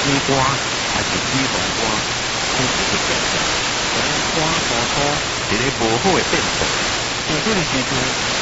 西瓜还是西黄瓜，有这个现象，可能瓜多多，一个无好的变动。有这个时阵，